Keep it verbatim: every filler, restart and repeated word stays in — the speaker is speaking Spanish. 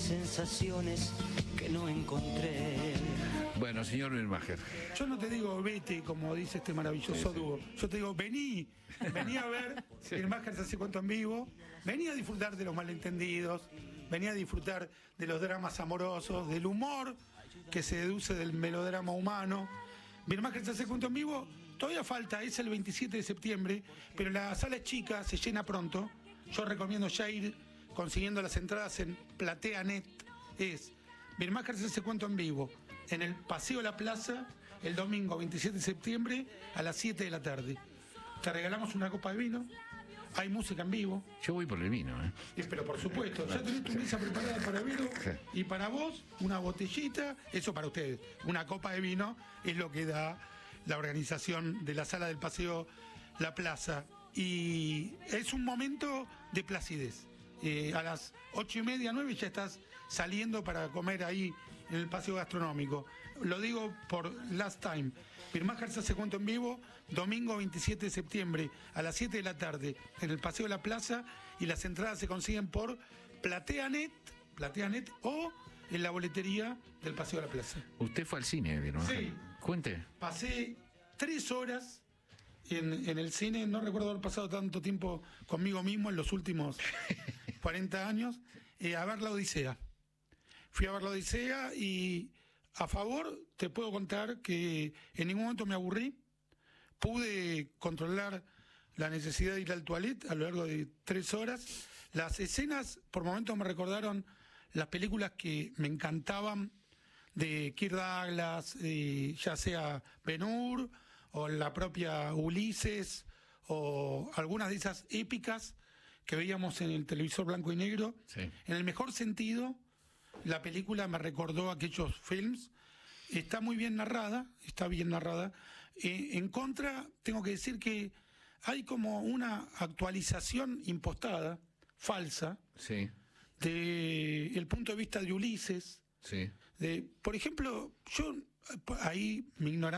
sensaciones que no encontré. Bueno, señor Birmacher. Yo no te digo vete, como dice este maravilloso sí, sí. dúo. Yo te digo vení, vení a ver sí. Birmacher se hace cuento en vivo, vení a disfrutar de los malentendidos, vení a disfrutar de los dramas amorosos, del humor que se deduce del melodrama humano. Birmacher se hace cuento en vivo, todavía falta, es el veintisiete de septiembre, pero la sala es chica, se llena pronto. Yo recomiendo ya ir consiguiendo las entradas en Platea Net. Es Birmacher se hace cuento en vivo en el Paseo La Plaza el domingo veintisiete de septiembre a las siete de la tarde. Te regalamos una copa de vino, hay música en vivo. Yo voy por el vino, ¿eh? Y, pero por supuesto, ya tenés tu mesa preparada para el vino sí. Y para vos una botellita, eso para ustedes, una copa de vino es lo que da la organización de la sala del Paseo La Plaza. Y es un momento de placidez. Eh, a las ocho y media, nueve ya estás saliendo para comer ahí en el paseo gastronómico. Lo digo por last time. Birmacher se hace cuento en vivo, domingo veintisiete de septiembre a las siete de la tarde en el Paseo de la Plaza, y las entradas se consiguen por PlateaNet, PlateaNet o en la boletería del Paseo de la Plaza. ¿Usted fue al cine, Birmacher? Sí. Cuente. Pasé tres horas en, en el cine, no recuerdo haber pasado tanto tiempo conmigo mismo en los últimos cuarenta años, eh, a ver La Odisea. Fui a ver La Odisea y a favor te puedo contar que en ningún momento me aburrí. Pude controlar la necesidad de ir al toilet a lo largo de tres horas. Las escenas por momentos me recordaron las películas que me encantaban de Kirk Douglas, eh, ya sea Ben-Hur o la propia Ulises o algunas de esas épicas que veíamos en el televisor blanco y negro. Sí. En el mejor sentido, la película me recordó aquellos films. Está muy bien narrada, está bien narrada. Eh, en contra, tengo que decir que hay como una actualización impostada, falsa, Sí. de el punto de vista de Ulises. Sí. De, por ejemplo, yo ahí mi ignorancia